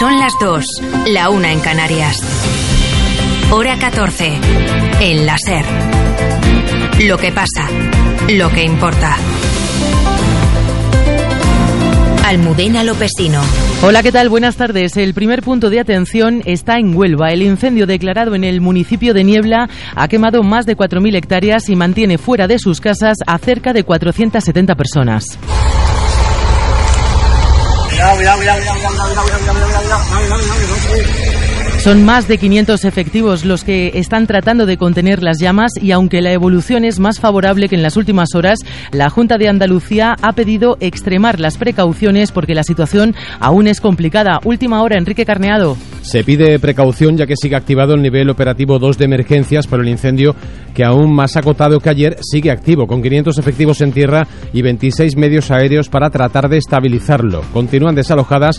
Son las 2, la 1 en Canarias. Hora 14, en la SER. Lo que pasa, lo que importa. Almudena Lopesino. Hola, ¿qué tal? Buenas tardes. El primer punto de atención está en Huelva. El incendio declarado en el municipio de Niebla ha quemado más de 4.000 hectáreas y mantiene fuera de sus casas a cerca de 470 personas. Son más de 500 efectivos los que están tratando de contener las llamas y aunque la evolución es más favorable que en las últimas horas, la Junta de Andalucía ha pedido extremar las precauciones porque la situación aún es complicada. Última hora, Enrique Carneado. Se pide precaución ya que sigue activado el nivel operativo 2 de emergencias por el incendio que aún más acotado que ayer sigue activo, con 500 efectivos en tierra y 26 medios aéreos para tratar de estabilizarlo. Continúan desalojadas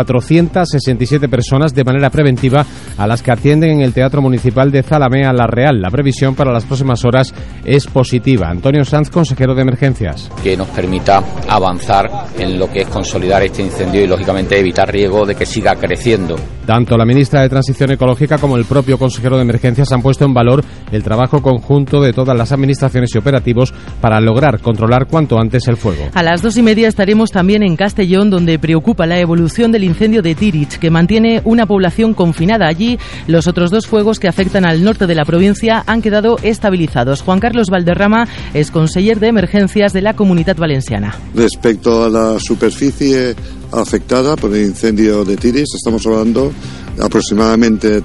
467 personas de manera preventiva a las que atienden en el Teatro Municipal de Zalamea La Real. La previsión para las próximas horas es positiva. Antonio Sanz, consejero de Emergencias. Que nos permita avanzar en lo que es consolidar este incendio y, lógicamente, evitar riesgo de que siga creciendo. Tanto la ministra de Transición Ecológica como el propio consejero de Emergencias han puesto en valor el trabajo conjunto de todas las administraciones y operativos para lograr controlar cuanto antes el fuego. A las 2:30 estaremos también en Castellón, donde preocupa la evolución del incendio de Tirich, que mantiene una población confinada. Allí, los otros dos fuegos que afectan al norte de la provincia han quedado estabilizados. Juan Carlos Valderrama es conseller de Emergencias de la Comunitat Valenciana. Respecto a la superficie afectada por el incendio de Tirich, estamos hablando aproximadamente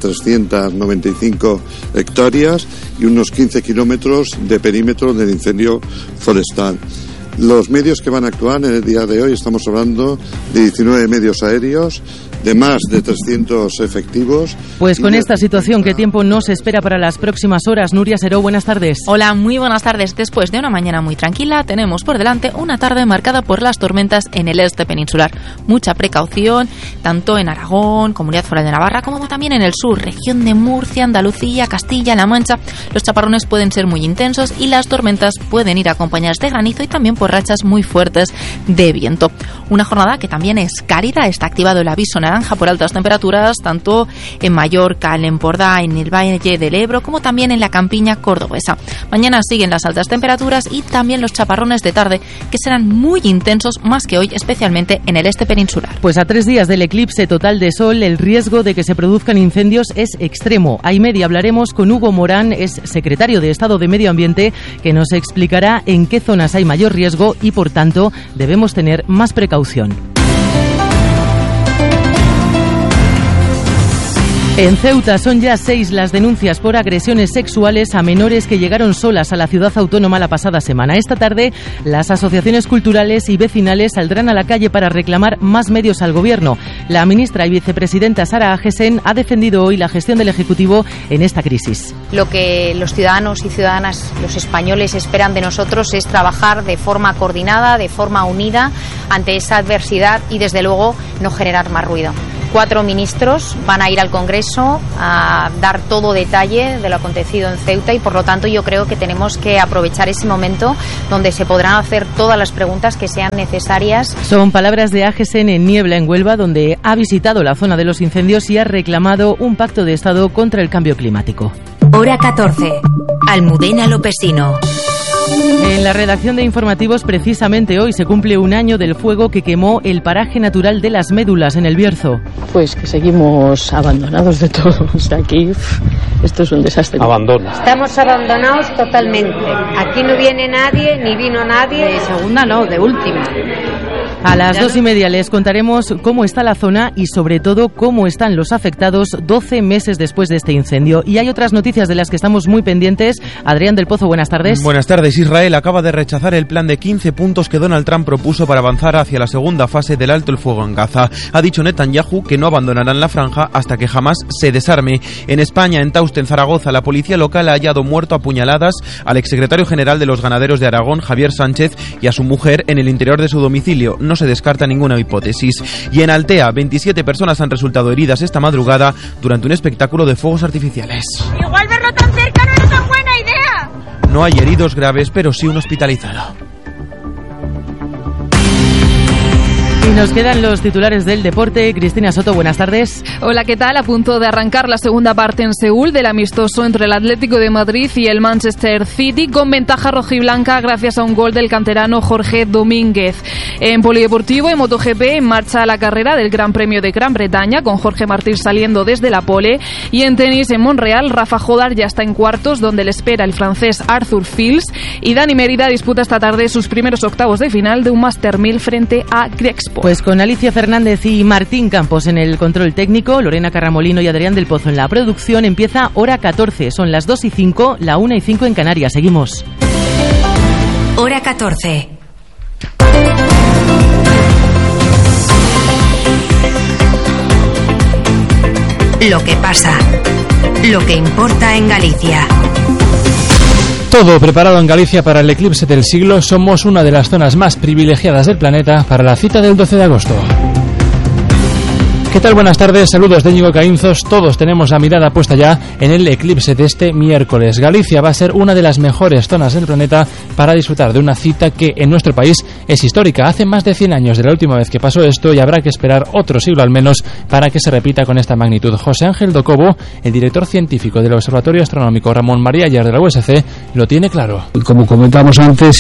395 hectáreas y unos 15 kilómetros de perímetro del incendio forestal. Los medios que van a actuar en el día de hoy, estamos hablando de 19 medios aéreos, de más de 300 efectivos. Pues con esta situación, ¿qué tiempo nos espera para las próximas horas? Nuria Seró, buenas tardes. Hola, muy buenas tardes. Después de una mañana muy tranquila, tenemos por delante una tarde marcada por las tormentas en el este peninsular. Mucha precaución, tanto en Aragón, Comunidad Foral de Navarra, como también en el sur, región de Murcia, Andalucía, Castilla-La Mancha. Los chaparrones pueden ser muy intensos y las tormentas pueden ir acompañadas de granizo y también por rachas muy fuertes de viento. Una jornada que también es cálida. Está activado el aviso naranja por altas temperaturas, tanto en Mallorca, en Empordà, en el Valle del Ebro, como también en la campiña cordobesa. Mañana siguen las altas temperaturas y también los chaparrones de tarde, que serán muy intensos, más que hoy, especialmente en el este peninsular. Pues a 3 días del eclipse total de sol, el riesgo de que se produzcan incendios es extremo. A y media hablaremos con Hugo Morán, es secretario de Estado de Medio Ambiente, que nos explicará en qué zonas hay mayor riesgo y, por tanto, debemos tener más precaución. En Ceuta son ya 6 las denuncias por agresiones sexuales a menores que llegaron solas a la ciudad autónoma la pasada semana. Esta tarde, las asociaciones culturales y vecinales saldrán a la calle para reclamar más medios al gobierno. La ministra y vicepresidenta Sara Agesen ha defendido hoy la gestión del Ejecutivo en esta crisis. Lo que los ciudadanos y ciudadanas, los españoles, esperan de nosotros es trabajar de forma coordinada, de forma unida ante esa adversidad y, desde luego, no generar más ruido. 4 ministros van a ir al Congreso a dar todo detalle de lo acontecido en Ceuta y, por lo tanto, yo creo que tenemos que aprovechar ese momento donde se podrán hacer todas las preguntas que sean necesarias. Son palabras de Agesen en Niebla, en Huelva, donde ha visitado la zona de los incendios y ha reclamado un pacto de Estado contra el cambio climático. Hora 14, Almudena Lopesino. En la redacción de informativos, precisamente hoy se cumple un año del fuego que quemó el paraje natural de Las Médulas en el Bierzo. Pues que seguimos abandonados de todo. O sea, aquí esto es un desastre. Abandono. Estamos abandonados totalmente. Aquí no viene nadie, ni vino nadie. De segunda no, de última. A las 2:30 les contaremos cómo está la zona y, sobre todo, cómo están los afectados 12 meses después de este incendio. Y hay otras noticias de las que estamos muy pendientes. Adrián del Pozo, buenas tardes. Buenas tardes. Israel acaba de rechazar el plan de 15 puntos que Donald Trump propuso para avanzar hacia la segunda fase del alto el fuego en Gaza. Ha dicho Netanyahu que no abandonarán la franja hasta que jamás se desarme. En España, en Tauste, en Zaragoza, la policía local ha hallado muerto a puñaladas al exsecretario general de los ganaderos de Aragón, Javier Sánchez, y a su mujer en el interior de su domicilio. No se descarta ninguna hipótesis. Y en Altea, 27 personas han resultado heridas esta madrugada durante un espectáculo de fuegos artificiales. Igual verlo tan cerca no era tan buena idea. No hay heridos graves, pero sí un hospitalizado. Y nos quedan los titulares del deporte. Cristina Soto, buenas tardes. Hola, ¿qué tal? A punto de arrancar la segunda parte en Seúl del amistoso entre el Atlético de Madrid y el Manchester City, con ventaja rojiblanca gracias a un gol del canterano Jorge Domínguez. En polideportivo, en MotoGP, en marcha la carrera del Gran Premio de Gran Bretaña, con Jorge Martín saliendo desde la pole. Y en tenis, en Montreal, Rafa Jodar ya está en cuartos, donde le espera el francés Arthur Fils. Y Dani Mérida disputa esta tarde sus primeros octavos de final de un Master 1000 frente a Grexpo. Pues con Alicia Fernández y Martín Campos en el control técnico, Lorena Carramolino y Adrián del Pozo en la producción, empieza Hora 14. Son las 2:05, la 1:05 en Canarias. Seguimos. Hora 14. Lo que pasa, lo que importa en Galicia. Todo preparado en Galicia para el eclipse del siglo. Somos una de las zonas más privilegiadas del planeta para la cita del 12 de agosto. ¿Qué tal? Buenas tardes, saludos de Íñigo Caínzos. Todos tenemos la mirada puesta ya en el eclipse de este miércoles. Galicia va a ser una de las mejores zonas del planeta para disfrutar de una cita que en nuestro país es histórica. Hace más de 100 años de la última vez que pasó esto y habrá que esperar otro siglo al menos para que se repita con esta magnitud. José Ángel Docobo, el director científico del Observatorio Astronómico Ramón María Ayer de la USC, lo tiene claro. Como comentamos antes,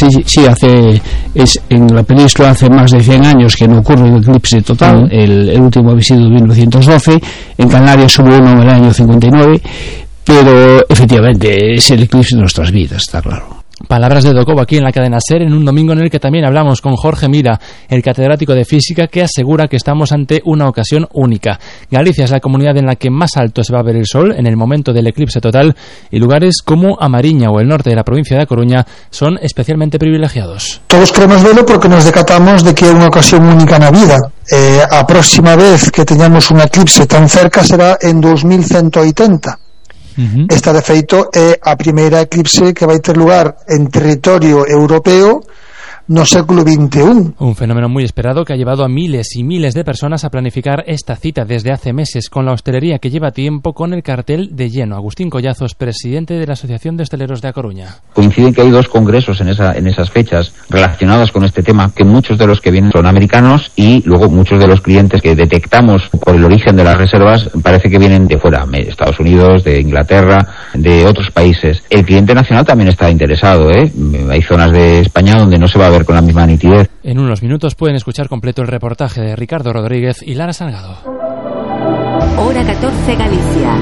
en la península hace más de 100 años que no ocurre un eclipse total. El último ha sido 1912, en Canarias hubo uno en el año 59, pero efectivamente es el eclipse de nuestras vidas, está claro. Palabras de Docobo aquí en la cadena SER en un domingo en el que también hablamos con Jorge Mira, el catedrático de física, que asegura que estamos ante una ocasión única. Galicia es la comunidad en la que más alto se va a ver el sol en el momento del eclipse total, y lugares como A Mariña o el norte de la provincia de A Coruña son especialmente privilegiados. Todos queremos verlo porque nos decatamos de que é unha ocasión única na vida. A próxima vez que teñamos un eclipse tan cerca será en 2180. Esta, de feito, é a primeira eclipse que vai ter lugar en territorio europeo no século XXI. Un fenómeno muy esperado que ha llevado a miles y miles de personas a planificar esta cita desde hace meses, con la hostelería que lleva tiempo con el cartel de lleno. Agustín Collazos, presidente de la Asociación de Hosteleros de A Coruña. Coinciden que hay dos congresos en esas fechas relacionadas con este tema, que muchos de los que vienen son americanos y luego muchos de los clientes que detectamos por el origen de las reservas parece que vienen de fuera, de Estados Unidos, de Inglaterra, de otros países. El cliente nacional también está interesado, Hay zonas de España donde no se va a ver con la misma nitidez. En unos minutos pueden escuchar completo el reportaje de Ricardo Rodríguez y Lara Salgado. Hora 14 Galicia.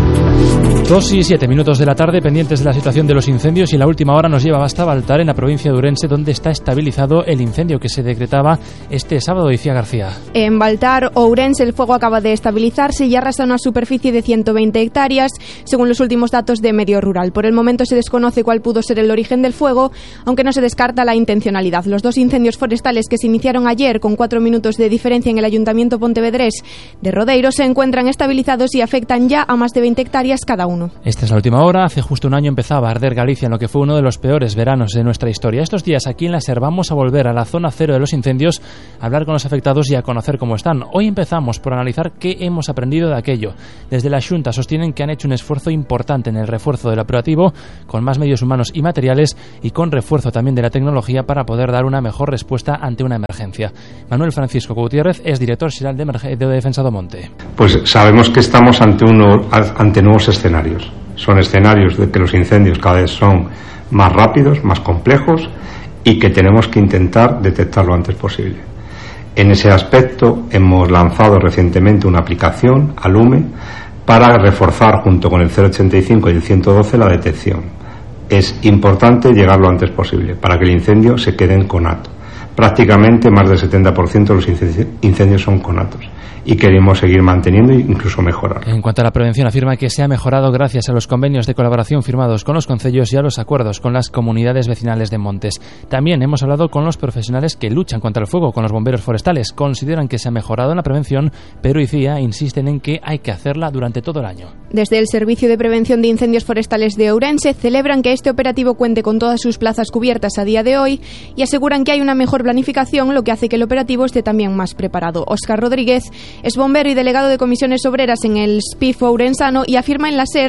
2:07 de la tarde, pendientes de la situación de los incendios, y la última hora nos lleva hasta Baltar, en la provincia de Ourense, donde está estabilizado el incendio que se decretaba este sábado, decía García. En Baltar, Ourense, el fuego acaba de estabilizarse y arrasa una superficie de 120 hectáreas, según los últimos datos de Medio Rural. Por el momento se desconoce cuál pudo ser el origen del fuego, aunque no se descarta la intencionalidad. Los dos incendios forestales que se iniciaron ayer con 4 minutos de diferencia en el Ayuntamiento pontevedrés de Rodeiro se encuentran estabilizados y afectan ya a más de 20 hectáreas cada uno. Esta es la última hora. Hace justo un año empezaba a arder Galicia en lo que fue uno de los peores veranos de nuestra historia. Estos días aquí en la SER vamos a volver a la zona cero de los incendios, a hablar con los afectados y a conocer cómo están. Hoy empezamos por analizar qué hemos aprendido de aquello. Desde la Xunta sostienen que han hecho un esfuerzo importante en el refuerzo del operativo, con más medios humanos y materiales, y con refuerzo también de la tecnología para poder dar una mejor respuesta ante una emergencia. Manuel Francisco Gutiérrez es director xeral de Defensa do Monte. Pues sabemos que estamos ante nuevos escenarios. Son escenarios de que los incendios cada vez son más rápidos, más complejos, y que tenemos que intentar detectar lo antes posible. En ese aspecto hemos lanzado recientemente una aplicación, Alume, para reforzar junto con el 085 y el 112 la detección. Es importante llegar lo antes posible para que el incendio se quede en conato. Prácticamente más del 70% de los incendios son conatos, y queremos seguir manteniendo e incluso mejorar. En cuanto a la prevención, afirma que se ha mejorado gracias a los convenios de colaboración firmados con los concellos y a los acuerdos con las comunidades vecinales de montes. También hemos hablado con los profesionales que luchan contra el fuego, con los bomberos forestales. Consideran que se ha mejorado en la prevención, pero ICIA insisten en que hay que hacerla durante todo el año. Desde el Servicio de Prevención de Incendios Forestales de Ourense celebran que este operativo cuente con todas sus plazas cubiertas a día de hoy y aseguran que hay una mejor planificación, lo que hace que el operativo esté también más preparado. Óscar Rodríguez es bombero y delegado de comisiones obreras en el SPIF ourensano y afirma en la SER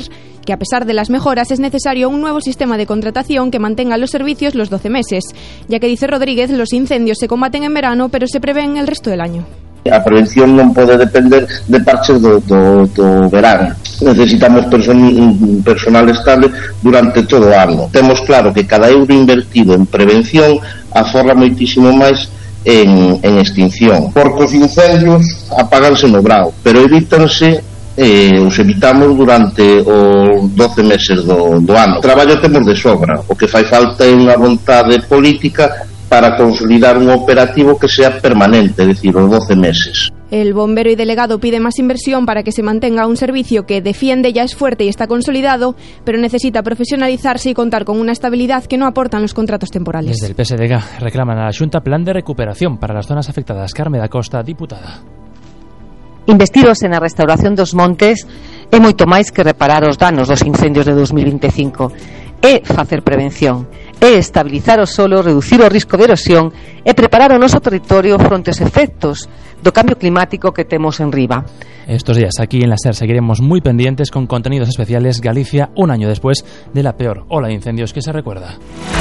que a pesar de las mejoras es necesario un nuevo sistema de contratación que mantenga los servicios los 12 meses, ya que dice Rodríguez, los incendios se combaten en verano, pero se prevén el resto del año. A prevención non pode depender de parches do verán. Necesitamos personal estable durante todo o ano. Temos claro que cada euro invertido en prevención aforra moitísimo máis en extinción. Porque os incendios apáganse no brao, pero evítanse os evitamos durante os 12 meses do ano. Traballo temos de sobra. O que fai falta é unha vontade política para consolidar un operativo que sea permanente, es decir, los 12 meses. El bombero y delegado pide más inversión para que se mantenga un servicio que defiende, ya es fuerte y está consolidado, pero necesita profesionalizarse y contar con una estabilidad que no aportan los contratos temporales. Desde el PSDG reclaman a la Xunta plan de recuperación para las zonas afectadas. Carme da Costa, diputada. Investiros na restauración dos montes é moito máis que reparar os danos dos incendios de 2025. É facer prevención, é estabilizar o solo, reducir o risco de erosión e preparar o noso territorio fronte aos efectos do cambio climático que temos en riba. Estos días aquí en la SER seguiremos muy pendientes con contenidos especiales. Galicia, un año después de la peor ola de incendios que se recuerda.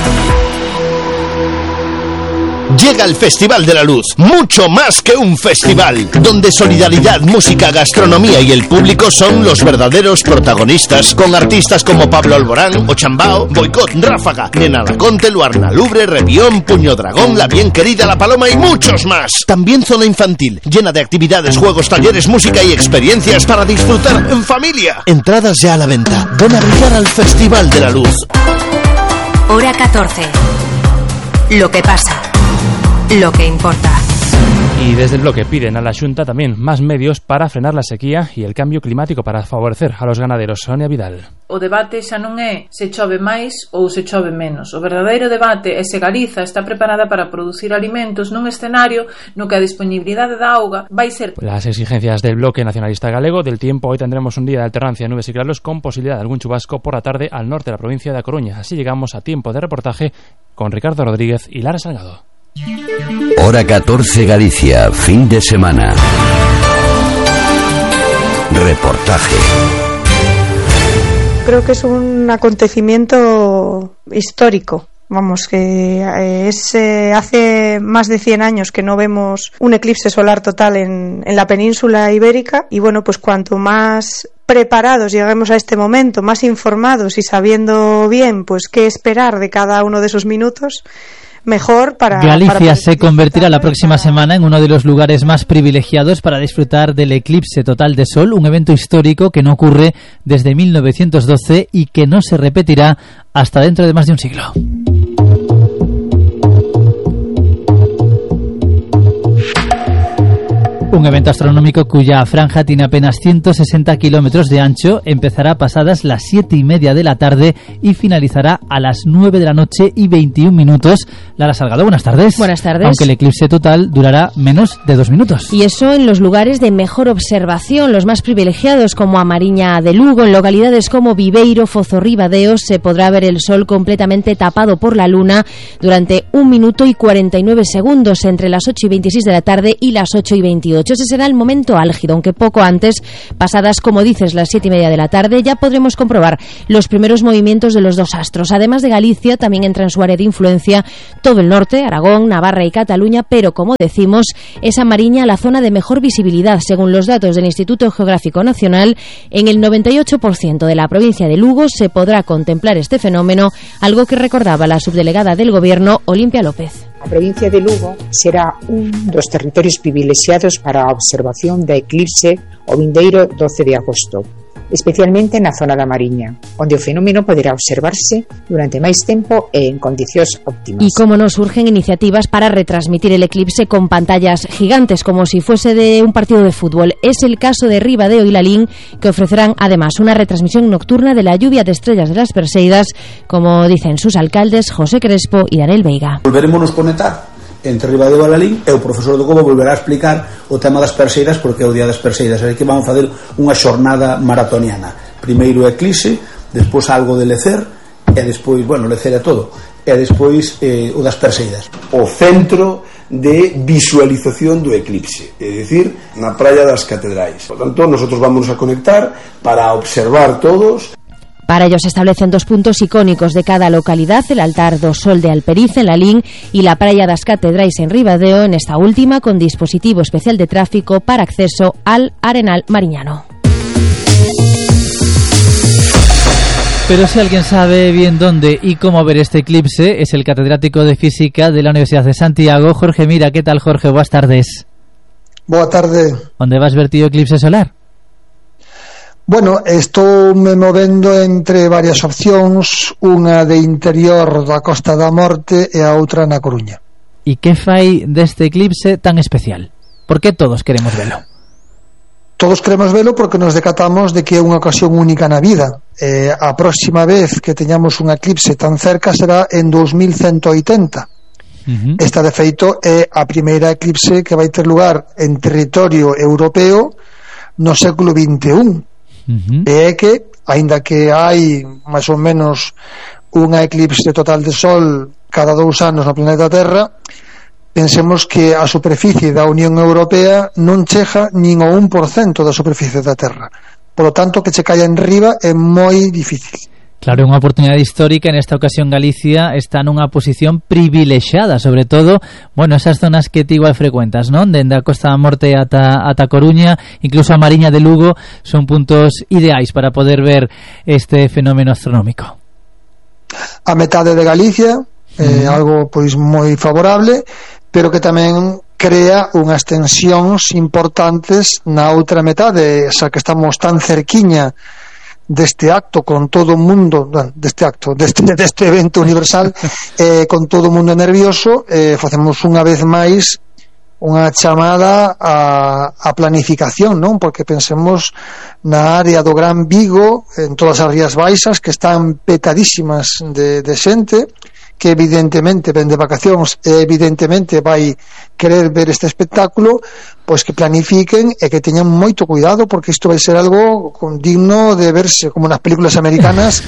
Llega el Festival de la Luz, mucho más que un festival, donde solidaridad, música, gastronomía y el público son los verdaderos protagonistas, con artistas como Pablo Alborán, Ochambao, Boicot, Ráfaga, Nena Laconte, Luarna Lubre, Revión, Puño Dragón, La Bien Querida, La Paloma y muchos más. También zona infantil, llena de actividades, juegos, talleres, música y experiencias para disfrutar en familia. Entradas ya a la venta. Ven a brillar al Festival de la Luz. Hora 14. Lo que pasa. Lo que importa. Y desde el bloque piden a la Xunta también más medios para frenar la sequía y el cambio climático para favorecer a los ganaderos. Sonia Vidal. O debate xa non é se chove máis ou se chove menos. O verdadeiro debate é se Galiza está preparada para producir alimentos nun escenario no que a disponibilidade da auga vai ser... Las exigencias del bloque nacionalista galego. Del tiempo, hoy tendremos un día de alternancia de nubes y claros con posibilidad de algún chubasco por la tarde al norte de la provincia de A Coruña. Así llegamos a tiempo de reportaje con Ricardo Rodríguez y Lara Salgado. Hora 14 Galicia, fin de semana. Reportaje. Creo que es un acontecimiento histórico. Vamos, que hace más de 100 años que no vemos un eclipse solar total en la península ibérica. Y bueno, pues cuanto más preparados lleguemos a este momento, más informados y sabiendo bien pues qué esperar de cada uno de esos minutos, mejor para... Galicia se convertirá la próxima semana en uno de los lugares más privilegiados para disfrutar del eclipse total de sol, un evento histórico que no ocurre desde 1912 y que no se repetirá hasta dentro de más de un siglo. Un evento astronómico cuya franja tiene apenas 160 kilómetros de ancho, empezará pasadas las 7:30 de la tarde y finalizará a las 9 de la noche y 21 minutos. Lara Salgado, buenas tardes. Buenas tardes. Aunque el eclipse total durará menos de 2 minutos. Y eso en los lugares de mejor observación, los más privilegiados como a Mariña de Lugo, en localidades como Viveiro, Fozorribadeo, se podrá ver el sol completamente tapado por la luna durante 1 minuto y 49 segundos entre las 8:26 de la tarde y las 8:28. Ese será el momento álgido, aunque poco antes, pasadas, como dices, las 7:30 de la tarde, ya podremos comprobar los primeros movimientos de los dos astros. Además de Galicia, también entra en su área de influencia todo el norte, Aragón, Navarra y Cataluña, pero, como decimos, es a Mariña la zona de mejor visibilidad. Según los datos del Instituto Geográfico Nacional, en el 98% de la provincia de Lugo se podrá contemplar este fenómeno, algo que recordaba la subdelegada del Gobierno, Olimpia López. A provincia de Lugo será un dos territorios privilexiados para a observación da eclipse o vindeiro 12 de agosto, especialmente na zona da Mariña, onde o fenómeno poderá observarse durante máis tempo e en condicións óptimas. Y cómo no, surgen iniciativas para retransmitir el eclipse con pantallas gigantes, como si fuese de un partido de fútbol. Es el caso de Ribadeo y Lalín, que ofrecerán además una retransmisión nocturna de la lluvia de estrellas de las Perseidas, como dicen sus alcaldes José Crespo y Daniel Veiga. Volveremos a conectar entre Ribadeo e Lalín, e o profesor do Cobo volverá a explicar o tema das Perseidas, porque é o día das Perseidas, é que vamos facer unha xornada maratoniana. Primeiro eclipse, despois algo de lecer, e despois, bueno, lecer é todo, e despois o das Perseidas. O centro de visualización do eclipse, é dicir, na praia das Catedrais. Por tanto, nosotros vamos a conectar para observar todos. Para ello se establecen 2 puntos icónicos de cada localidad, el altar do Sol de Alperiz en Lalín y la praia das Catedrais en Ribadeo, en esta última con dispositivo especial de tráfico para acceso al Arenal Mariñano. Pero si alguien sabe bien dónde y cómo ver este eclipse, es el catedrático de Física de la Universidad de Santiago, Jorge Mira. ¿Qué tal, Jorge? Buenas tardes. Boa tarde. ¿Dónde vas ver tío eclipse solar? Bueno, estou me movendo entre varias opcións, unha de interior da Costa da Morte e a outra na Coruña. E que fai deste eclipse tan especial? Por que todos queremos velo? Todos queremos velo porque nos decatamos de que é unha ocasión única na vida. A próxima vez que teñamos un eclipse tan cerca será en 2180. Esta, de feito, é a primeira eclipse que vai ter lugar en territorio europeo no século XXI. E é que, aínda que hai máis ou menos unha eclipse total de Sol cada 2 anos no planeta Terra, pensemos que a superficie da Unión Europea non chega nin ao 1% da superficie da Terra. Por lo tanto, que che caia en riba é moi difícil. Claro, é unha oportunidade histórica. En esta ocasión Galicia está nunha posición privilexiada, sobre todo, bueno, esas zonas que ti igual frecuentas, non? Dende a Costa da Morte ata Coruña, incluso a Mariña de Lugo, son puntos ideais para poder ver este fenómeno astronómico. A metade de Galicia, algo pois moi favorable, pero que tamén crea unhas tensións importantes na outra metade, xa que estamos tan cerquiña deste acto con todo o mundo, deste evento universal, con todo o mundo nervioso, facemos unha vez máis unha chamada a planificación, non? Porque pensemos na área do Gran Vigo, en todas as Rías Baixas, que están petadísimas de xente, que evidentemente ven de vacacións e evidentemente vai querer ver este espectáculo, pois que planifiquen e que teñan moito cuidado, porque isto vai ser algo digno de verse como nas películas americanas.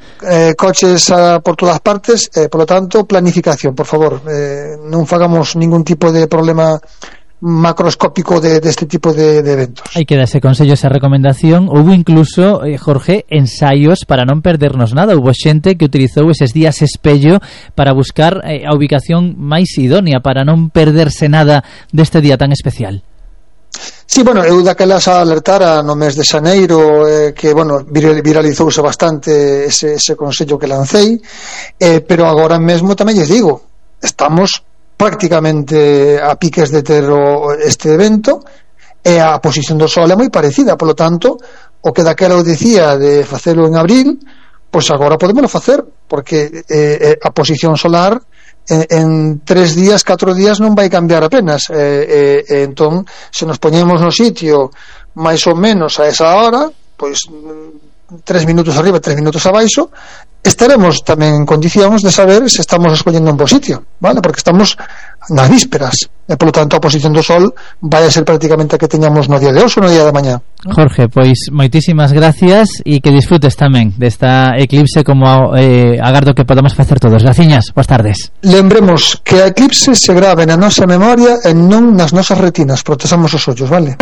Coches por todas partes, por lo tanto, planificación, por favor, non fagamos ningún tipo de problema macroscópico de este tipo de eventos. Hai que darse consello, esa recomendación. Houve incluso, Jorge, ensaios para non perdernos nada. Houve xente que utilizou eses días espello para buscar a ubicación máis idónea para non perderse nada deste día tan especial. Sí, bueno, eu daquelas a alertara no mes de xaneiro, que, bueno, viralizouse bastante ese consello que lancei, pero agora mesmo tamén lles digo, estamos prácticamente a piques de ter este evento, e a posición do Sol é moi parecida, polo tanto, o que daquela eu dicía de facelo en abril, pois agora podémoslo facer, porque a posición solar en 3 días, 4 días non vai cambiar apenas, entón, se nos poñemos no sitio máis ou menos a esa hora, pois 3 minutos arriba, 3 minutos abaixo, estaremos tamén en condicións de saber se estamos escollendo un bo sitio, vale? Porque estamos nas vísperas e, polo tanto, a posición do Sol vai a ser prácticamente a que teñamos no día de hoxe ou no día de mañá. Jorge, pois moitísimas gracias e que disfrutes tamén desta eclipse, como agardo que podamos facer todos. Graciñas, boas tardes. Lembremos que a eclipse se grave na nosa memoria e non nas nosas retinas. Protexamos os ollos, vale?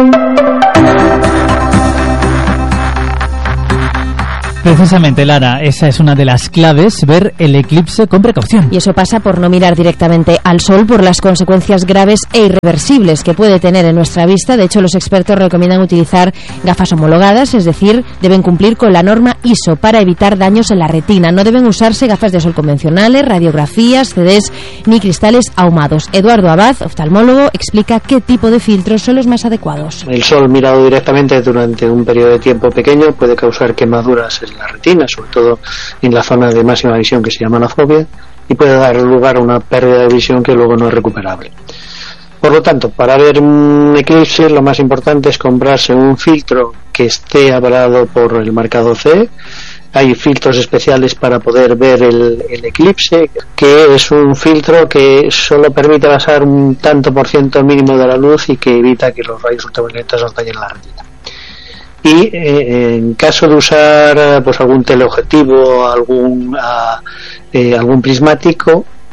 Precisamente, Lara, esa es una de las claves, ver el eclipse con precaución. Y eso pasa por no mirar directamente al Sol por las consecuencias graves e irreversibles que puede tener en nuestra vista. De hecho, los expertos recomiendan utilizar gafas homologadas, es decir, deben cumplir con la norma ISO para evitar daños en la retina. No deben usarse gafas de sol convencionales, radiografías, CDs ni cristales ahumados. Eduardo Abad, oftalmólogo, explica qué tipo de filtros son los más adecuados. El Sol mirado directamente durante un periodo de tiempo pequeño puede causar quemaduras en la retina, sobre todo en la zona de máxima visión que se llama la fobia, y puede dar lugar a una pérdida de visión que luego no es recuperable. Por lo tanto, para ver un eclipse lo más importante es comprarse un filtro que esté avalado por el marcado CE. Hay filtros especiales para poder ver el eclipse, que es un filtro que solo permite pasar un tanto por ciento mínimo de la luz y que evita que los rayos ultravioletas nos dañen la retina. Y en caso de usar pues algún teleobjetivo, algún prismático,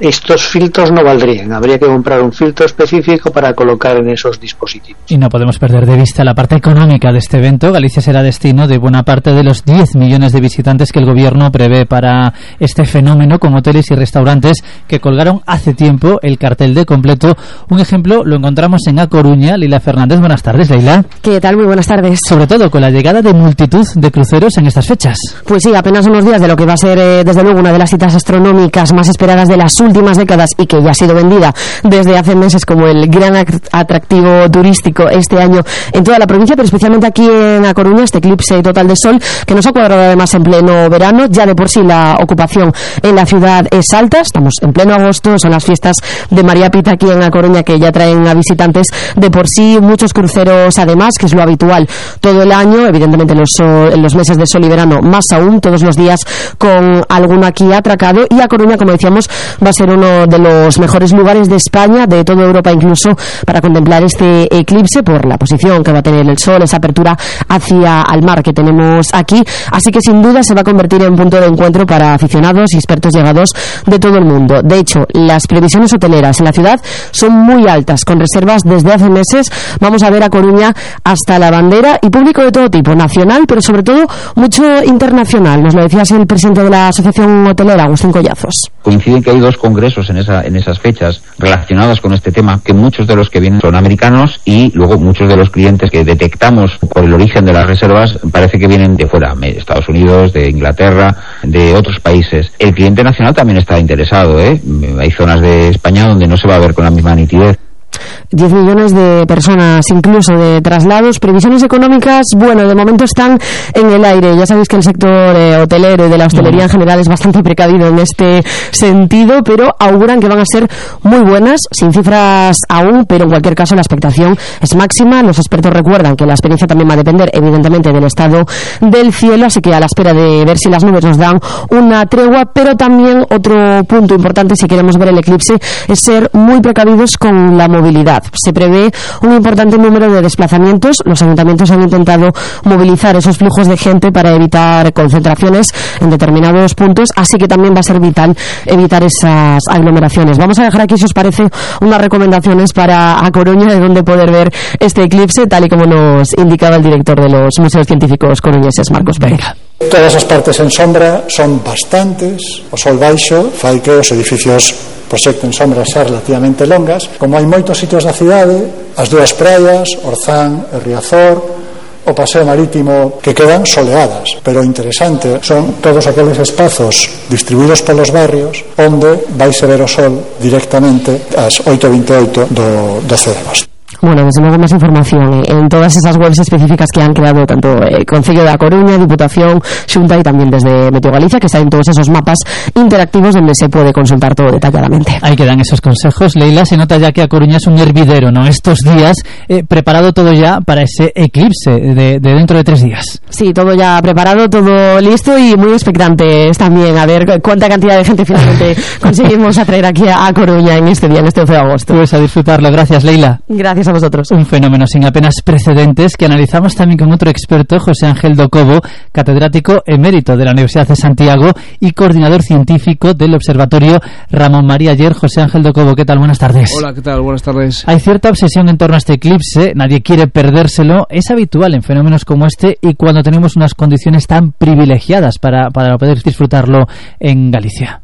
estos filtros no valdrían, habría que comprar un filtro específico para colocar en esos dispositivos. Y no podemos perder de vista la parte económica de este evento. Galicia será destino de buena parte de los 10 millones de visitantes que el gobierno prevé para este fenómeno, con hoteles y restaurantes que colgaron hace tiempo el cartel de completo. Un ejemplo lo encontramos en A Coruña. Leila Fernández, buenas tardes. Leila, ¿qué tal? Muy buenas tardes. Sobre todo con la llegada de multitud de cruceros en estas fechas. Pues sí, apenas unos días de lo que va a ser desde luego una de las citas astronómicas más esperadas de las últimas décadas y que ya ha sido vendida desde hace meses como el gran atractivo turístico este año en toda la provincia, pero especialmente aquí en A Coruña, este eclipse total de sol que nos ha cuadrado además en pleno verano. Ya de por sí la ocupación en la ciudad es alta, estamos en pleno agosto, son las fiestas de María Pita aquí en A Coruña que ya traen a visitantes de por sí, muchos cruceros además, que es lo habitual todo el año, evidentemente en los meses de sol y verano más aún, todos los días con alguno aquí atracado. Y A Coruña, como decíamos, va a ser uno de los mejores lugares de España, de toda Europa incluso, para contemplar este eclipse por la posición que va a tener el sol, esa apertura hacia el mar que tenemos aquí, así que sin duda se va a convertir en punto de encuentro para aficionados y expertos llegados de todo el mundo. De hecho, las previsiones hoteleras en la ciudad son muy altas, con reservas desde hace meses. Vamos a ver A Coruña hasta la bandera y público de todo tipo, nacional, pero sobre todo mucho internacional. Nos lo decía así el presidente de la Asociación Hotelera, Agustín Collazos. Coinciden que hay dos congresos en esas fechas relacionados con este tema, que muchos de los que vienen son americanos y luego muchos de los clientes que detectamos por el origen de las reservas parece que vienen de fuera, de Estados Unidos, de Inglaterra, de otros países. El cliente nacional también está interesado, hay zonas de España donde no se va a ver con la misma nitidez. 10 millones de personas, incluso de traslados. Previsiones económicas, bueno, de momento están en el aire. Ya sabéis que el sector hotelero y de la hostelería en general es bastante precavido en este sentido, pero auguran que van a ser muy buenas, sin cifras aún, pero en cualquier caso la expectación es máxima. Los expertos recuerdan que la experiencia también va a depender evidentemente del estado del cielo, así que a la espera de ver si las nubes nos dan una tregua. Pero también otro punto importante si queremos ver el eclipse es ser muy precavidos con la movilidad. Se prevé un importante número de desplazamientos. Los ayuntamientos han intentado movilizar esos flujos de gente para evitar concentraciones en determinados puntos, así que también va a ser vital evitar esas aglomeraciones. Vamos a dejar aquí, si os parece, unas recomendaciones para A Coruña de dónde poder ver este eclipse, tal y como nos indicaba el director de los Museos Científicos coruñeses, Marcos Pérez. Todas as partes en sombra son bastantes. O sol baixo fai que os edificios proxecten sombras xa relativamente longas. Como hai moitos sitios da cidade, as dúas praias, Orzán e Riazor, o paseo marítimo, que quedan soleadas, pero interesante son todos aqueles espazos distribuídos polos barrios onde vaise ver o sol directamente ás 8:28 do 12 de agosto. Bueno, desde luego más información en todas esas webs específicas que han creado tanto el Concello de A Coruña, Diputación, Xunta y también desde Meteo Galicia, que salen todos esos mapas interactivos donde se puede consultar todo detalladamente. Ahí quedan esos consejos. Leila, se nota ya que A Coruña es un hervidero, ¿no? Estos días, preparado todo ya para ese eclipse de dentro de 3 días. Sí, todo ya preparado, todo listo y muy expectantes también a ver cuánta cantidad de gente finalmente conseguimos atraer aquí a Coruña en este día, en este 11 de agosto. Pues a disfrutarlo. Gracias, Leila. Gracias a vosotros. Un fenómeno sin apenas precedentes que analizamos también con otro experto, José Ángel do Cobo, catedrático emérito de la Universidad de Santiago y coordinador científico del Observatorio Ramón María Aller. José Ángel do Cobo, ¿qué tal? Buenas tardes. Hola, ¿qué tal? Buenas tardes. Hay cierta obsesión en torno a este eclipse, nadie quiere perdérselo. Es habitual en fenómenos como este y cuando tenemos unas condiciones tan privilegiadas para poder disfrutarlo en Galicia.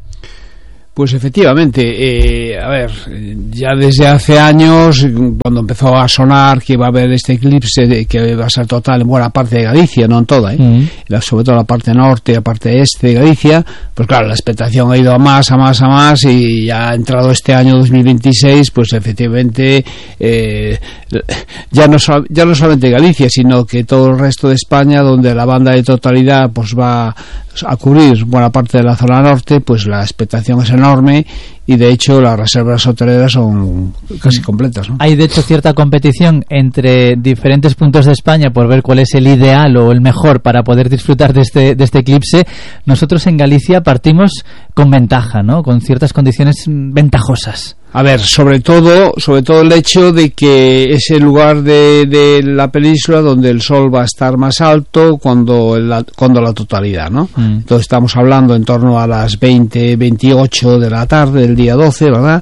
Pues efectivamente, a ver, ya desde hace años, cuando empezó a sonar que iba a haber este eclipse, que va a ser total en buena parte de Galicia, no en toda, sobre todo la parte norte y la parte este de Galicia, pues claro, la expectación ha ido a más y ya ha entrado este año 2026, pues efectivamente ya no solamente Galicia, sino que todo el resto de España, donde la banda de totalidad pues va a cubrir buena parte de la zona norte, pues la expectación es enorme y de hecho las reservas hoteleras son casi completas, ¿no? Hay de hecho cierta competición entre diferentes puntos de España por ver cuál es el ideal o el mejor para poder disfrutar de este eclipse. Nosotros en Galicia partimos con ventaja, ¿no? Con ciertas condiciones ventajosas. A ver, sobre todo el hecho de que es el lugar de la península donde el sol va a estar más alto cuando la totalidad, ¿no? Entonces estamos hablando en torno a las 20-28 de la tarde del día 12, ¿verdad?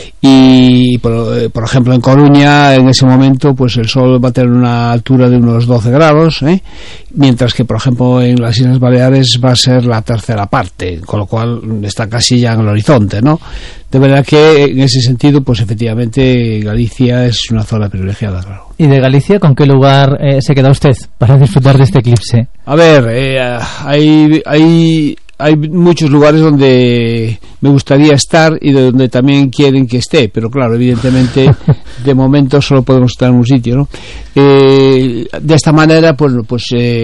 Y por ejemplo en Coruña en ese momento pues el sol va a tener una altura de unos 12 grados, mientras que por ejemplo en las Islas Baleares va a ser la tercera parte, con lo cual está casi ya en el horizonte, ¿no? De verdad que en ese sentido pues efectivamente Galicia es una zona privilegiada, claro. ¿Y de Galicia con qué lugar se queda usted para disfrutar de este eclipse? A ver, hay muchos lugares donde me gustaría estar y donde también quieren que esté, pero claro, evidentemente de momento solo podemos estar en un sitio, ¿no? De esta manera pues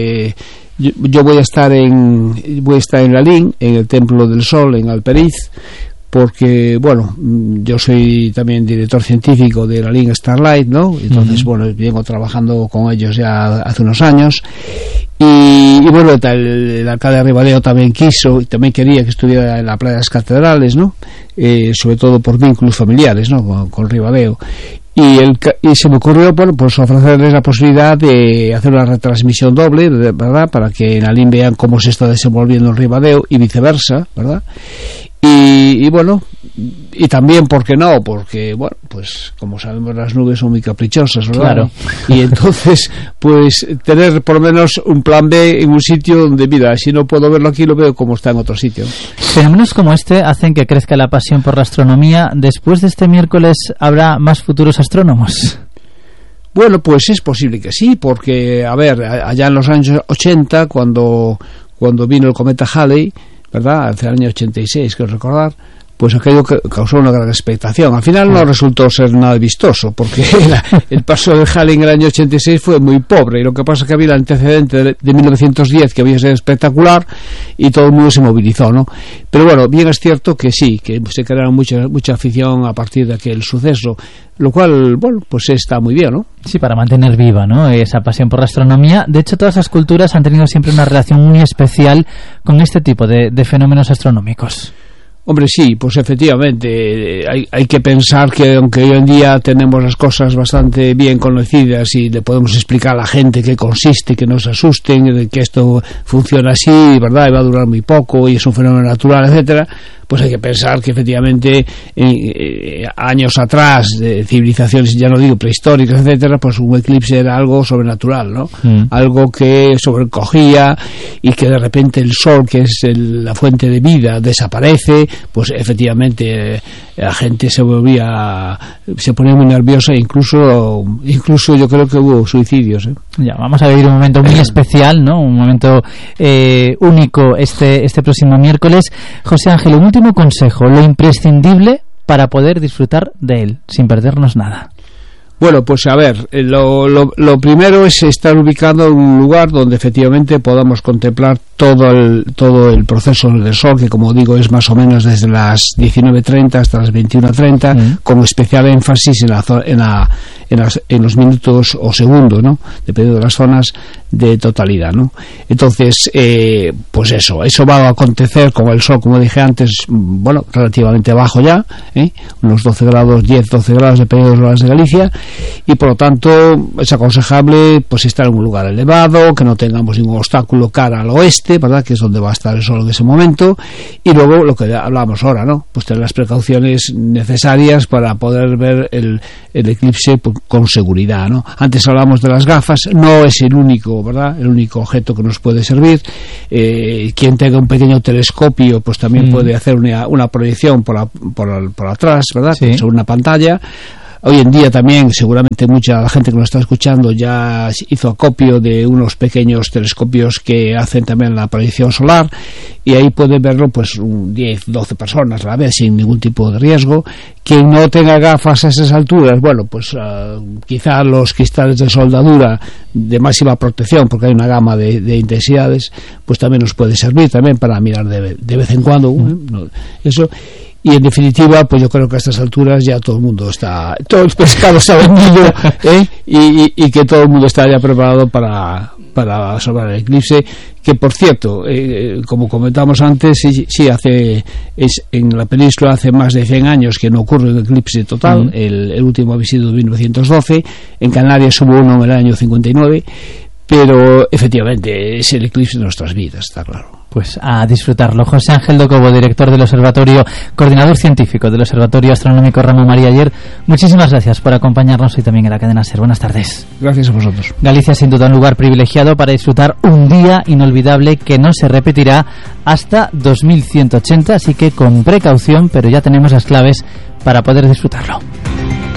yo voy a estar en Lalín, en el Templo del Sol, en Alperiz, porque bueno, yo soy también director científico de la Lalín Starlight, ¿no? Entonces bueno, vengo trabajando con ellos ya hace unos años. Y bueno, el alcalde de Ribadeo también quiso y también quería que estuviera en la Playa de las Catedrales, ¿no? Sobre todo por vínculos familiares, ¿no? Con Ribadeo. Y se me ocurrió, bueno, pues ofrecerles la posibilidad de hacer una retransmisión doble, ¿verdad? Para que en Alín vean cómo se está desenvolviendo en Ribadeo y viceversa, ¿verdad? Y bueno, y también, ¿por qué no? Porque, bueno, pues como sabemos las nubes son muy caprichosas, ¿verdad? Claro. Y entonces, pues tener por lo menos un plan B en un sitio donde, mira, si no puedo verlo aquí, lo veo como está en otro sitio. Fenómenos como este hacen que crezca la pasión por la astronomía. Después de este miércoles, ¿habrá más futuros astrónomos? Bueno, pues es posible que sí, porque, a ver, allá en los años 80, cuando vino el cometa Halley, ¿verdad? Hace el año 86, creo recordar, pues aquello causó una gran expectación. Al final no resultó ser nada vistoso, porque el paso de Halley en el año 86 fue muy pobre, y lo que pasa es que había el antecedente de 1910 que había sido espectacular y todo el mundo se movilizó, ¿no? Pero bueno, bien es cierto que sí, que se crearon mucha afición a partir de aquel suceso, lo cual, bueno, pues está muy bien, ¿no? Sí, para mantener viva, ¿no?, esa pasión por la astronomía. De hecho, todas las culturas han tenido siempre una relación muy especial con este tipo de fenómenos astronómicos. Hombre, sí, pues efectivamente hay que pensar que aunque hoy en día tenemos las cosas bastante bien conocidas y le podemos explicar a la gente qué consiste, que no se asusten, de que esto funciona así, ¿verdad?, y va a durar muy poco y es un fenómeno natural, etcétera, pues hay que pensar que efectivamente años atrás, de civilizaciones, ya no digo prehistóricas, etcétera, pues un eclipse era algo sobrenatural, ¿no? Algo que sobrecogía y que de repente el sol, que es la fuente de vida, desaparece, pues efectivamente la gente se ponía muy nerviosa e incluso yo creo que hubo suicidios, ¿eh? Ya, vamos a vivir un momento muy especial, ¿no? Un momento único este próximo miércoles. José Ángel, un último consejo, lo imprescindible para poder disfrutar de él, sin perdernos nada. Bueno, pues a ver, lo primero es estar ubicado en un lugar donde efectivamente podamos contemplar todo el proceso del sol, que como digo es más o menos desde las 19:30 hasta las 21:30, con especial énfasis en los minutos o segundos, ¿no?, dependiendo de las zonas de totalidad, ¿no? Entonces, pues eso va a acontecer con el sol, como dije antes, bueno, relativamente bajo ya, unos 12 grados, 10-12 grados dependiendo de las horas de Galicia, y por lo tanto es aconsejable pues estar en un lugar elevado, que no tengamos ningún obstáculo cara al oeste, ¿verdad?, que es donde va a estar el sol en ese momento, y luego lo que hablábamos ahora, ¿no?, pues tener las precauciones necesarias para poder ver el eclipse con seguridad, ¿no? Antes hablamos de las gafas, no es el único, ¿verdad?, el único objeto que nos puede servir. Quien tenga un pequeño telescopio pues también puede hacer una proyección por atrás, ¿verdad?, sí, sobre una pantalla. Hoy en día también seguramente mucha gente que nos está escuchando ya hizo acopio de unos pequeños telescopios que hacen también la proyección solar, y ahí puede verlo pues 10-12 personas a la vez sin ningún tipo de riesgo. Quien no tenga gafas a esas alturas, bueno, pues quizá los cristales de soldadura de máxima protección, porque hay una gama de intensidades, pues también nos puede servir también para mirar de vez en cuando, eso. Y en definitiva, pues yo creo que a estas alturas ya todo el pescado está vendido, y que todo el mundo está ya preparado para observar el eclipse, que por cierto, como comentamos antes, sí en la península hace más de 100 años que no ocurre un eclipse total. El último había sido en 1912, en Canarias hubo uno en el año 59, pero efectivamente es el eclipse de nuestras vidas, está claro. Pues a disfrutarlo. José Ángel Docobo, director del Observatorio, coordinador científico del Observatorio Astronómico Ramón María Aller, muchísimas gracias por acompañarnos hoy también en la cadena SER. Buenas tardes. Gracias a vosotros. Galicia, sin duda, un lugar privilegiado para disfrutar un día inolvidable que no se repetirá hasta 2180, así que con precaución, pero ya tenemos las claves para poder disfrutarlo.